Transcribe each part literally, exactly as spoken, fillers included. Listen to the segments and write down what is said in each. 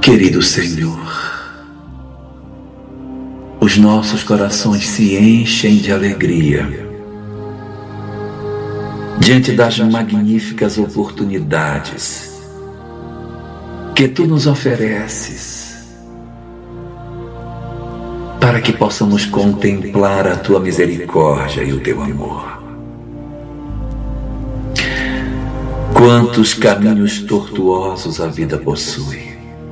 Querido Senhor, os nossos corações se enchem de alegria diante das magníficas oportunidades que Tu nos ofereces para que possamos contemplar a Tua misericórdia e o Teu amor. Quantos caminhos tortuosos a vida possui,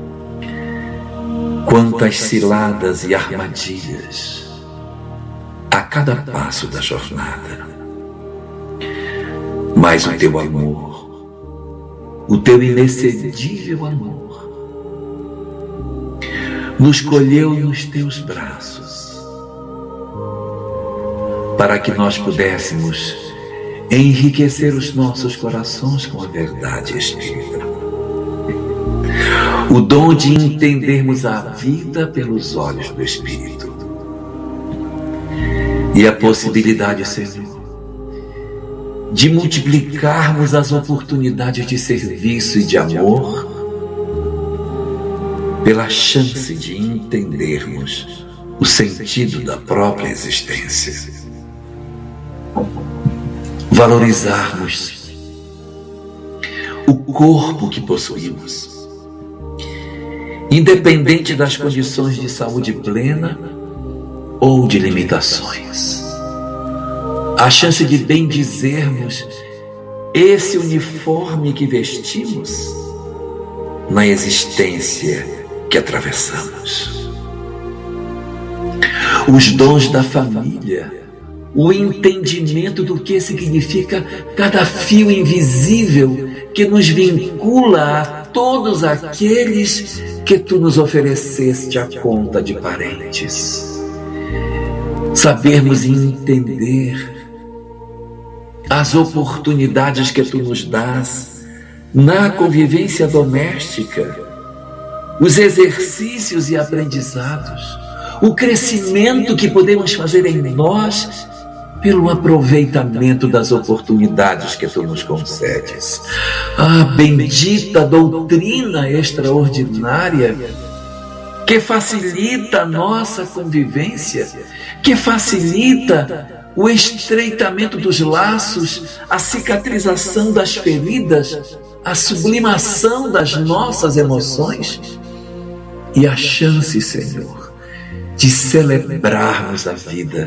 quantas ciladas e armadilhas a cada passo da jornada. Mas o Teu amor, o Teu inexcedível amor, nos colheu nos Teus braços para que nós pudéssemos enriquecer os nossos corações com a verdade espírita. O dom de entendermos a vida pelos olhos do Espírito. E a possibilidade, Senhor, de multiplicarmos as oportunidades de serviço e de amor pela chance de entendermos o sentido da própria existência. Valorizarmos o corpo que possuímos, independente das condições de saúde plena ou de limitações. A chance de bendizermos esse uniforme que vestimos na existência que atravessamos. Os dons da família, o entendimento do que significa cada fio invisível que nos vincula a todos aqueles que Tu nos ofereceste à conta de parentes. Sabermos entender as oportunidades que Tu nos dás na convivência doméstica, os exercícios e aprendizados, o crescimento que podemos fazer em nós pelo aproveitamento das oportunidades que Tu nos concedes. Ah, bendita doutrina extraordinária que facilita a nossa convivência, que facilita o estreitamento dos laços, a cicatrização das feridas, a sublimação das nossas emoções e a chance, Senhor, de celebrarmos a vida.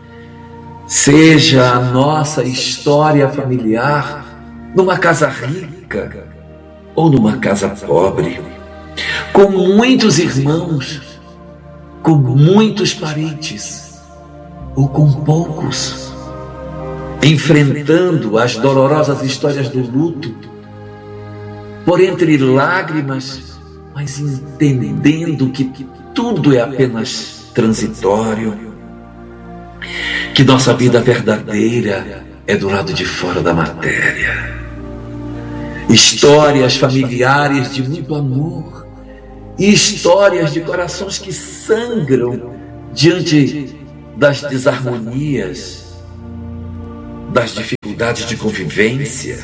Seja a nossa história familiar numa casa rica ou numa casa pobre, com muitos irmãos, com muitos parentes ou com poucos, enfrentando as dolorosas histórias do luto, por entre lágrimas, mas entendendo que tudo é apenas transitório, que nossa vida verdadeira é do lado de fora da matéria. Histórias familiares de muito amor e histórias de corações que sangram diante das desarmonias, das dificuldades de convivência,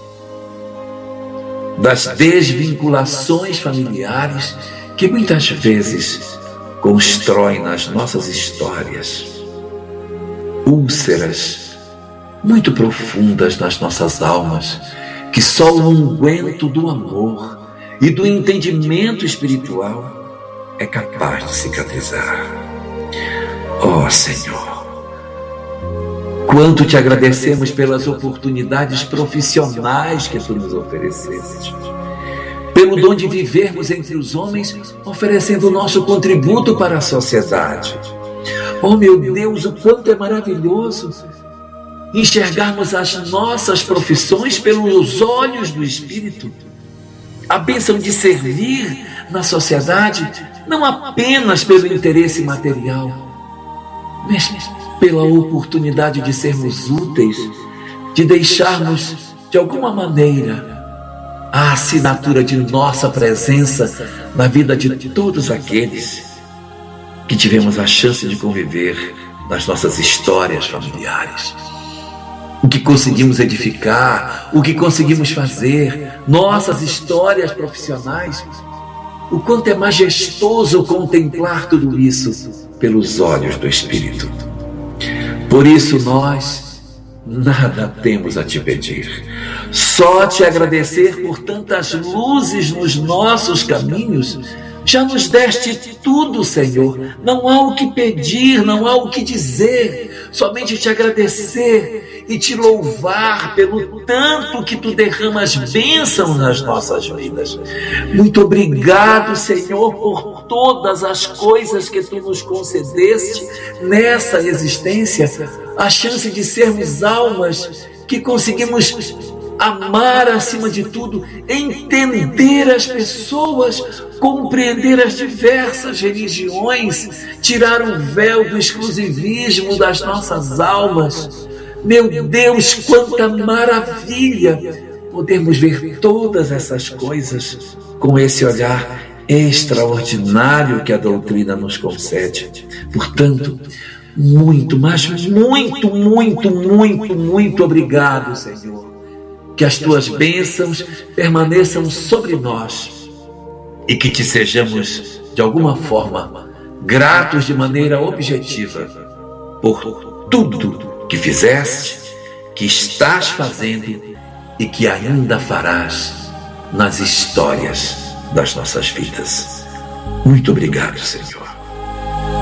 das desvinculações familiares que muitas vezes constroem nas nossas histórias úlceras muito profundas nas nossas almas, que só o unguento do amor e do entendimento espiritual é capaz de cicatrizar. Ó Senhor, quanto Te agradecemos pelas oportunidades profissionais que Tu nos ofereceste, pelo dom de vivermos entre os homens, oferecendo o nosso contributo para a sociedade. Oh meu Deus, o quanto é maravilhoso enxergarmos as nossas profissões pelos olhos do Espírito. A bênção de servir na sociedade, não apenas pelo interesse material, mas pela oportunidade de sermos úteis, de deixarmos, de alguma maneira, a assinatura de nossa presença na vida de todos aqueles que tivemos a chance de conviver nas nossas histórias familiares. O que conseguimos edificar, o que conseguimos fazer, nossas histórias profissionais, o quanto é majestoso contemplar tudo isso pelos olhos do Espírito. Por isso nós nada temos a te pedir, só te agradecer por tantas luzes nos nossos caminhos. Já nos deste tudo, Senhor. Não há o que pedir, não há o que dizer, somente te agradecer e te louvar pelo tanto que tu derramas bênção nas nossas vidas. Muito obrigado, Senhor, por todas as coisas que tu nos concedeste nessa existência, a chance de sermos almas que conseguimos amar acima de tudo, entender as pessoas, compreender as diversas religiões, tirar o véu do exclusivismo das nossas almas. Meu Deus, quanta maravilha podemos ver todas essas coisas com esse olhar extraordinário que a doutrina nos concede. Portanto, muito, mas muito, muito, muito, muito obrigado, Senhor. Que as tuas bênçãos permaneçam sobre nós e que te sejamos, de alguma forma, gratos de maneira objetiva por tudo que fizeste, que estás fazendo e que ainda farás nas histórias das nossas vidas. Muito obrigado, Senhor.